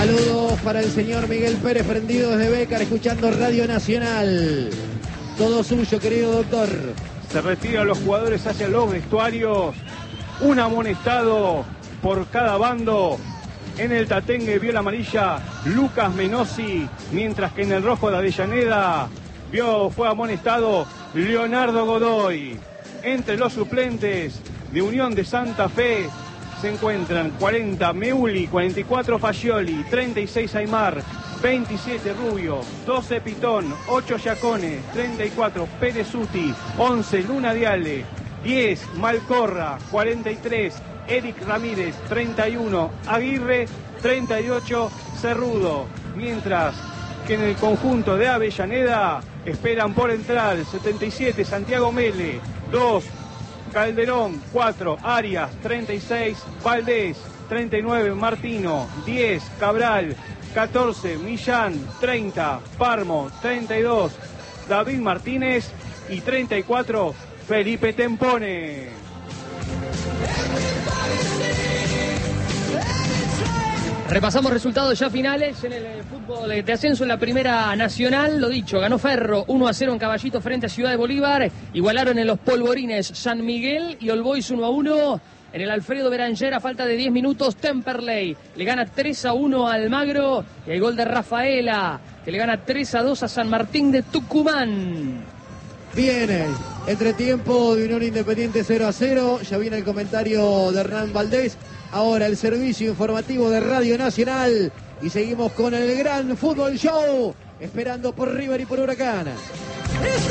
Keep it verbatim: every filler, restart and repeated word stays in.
Saludos para el señor Miguel Pérez, prendido desde Bécar, escuchando Radio Nacional. Todo suyo, querido doctor. Se retiran los jugadores hacia los vestuarios. Un amonestado por cada bando. En el tatengue vio la amarilla Lucas Menossi, mientras que en el rojo de Avellaneda vio, fue amonestado Leonardo Godoy. Entre los suplentes de Unión de Santa Fe se encuentran cuarenta Meuli, cuarenta y cuatro Fagioli, treinta y seis Aymar, veintisiete Rubio, doce Pitón, ocho Giacone, treinta y cuatro Perezuti, once Luna Diale, diez Malcorra, cuarenta y tres Eric Ramírez, treinta y uno Aguirre, treinta y ocho Cerrudo. Mientras que en el conjunto de Avellaneda esperan por entrar setenta y siete Santiago Mele, dos Calderón, cuatro Arias, treinta y seis Valdés, treinta y nueve Martino, diez Cabral, catorce Millán, treinta Parmo, treinta y dos David Martínez y treinta y cuatro Felipe Tempone. Repasamos resultados ya finales en el fútbol de ascenso en la Primera Nacional. Lo dicho, ganó Ferro uno a cero en Caballito frente a Ciudad de Bolívar. Igualaron en los Polvorines San Miguel y All Boys uno a uno. En el Alfredo Beranger, a falta de diez minutos, Temperley le gana tres a uno a Almagro. Y hay gol de Rafaela, que le gana tres a dos a San Martín de Tucumán. Viene entretiempo de Unión Independiente cero a cero. Ya viene el comentario de Hernán Valdés. Ahora el servicio informativo de Radio Nacional. Y seguimos con el gran Fútbol Show. Esperando por River y por Huracán.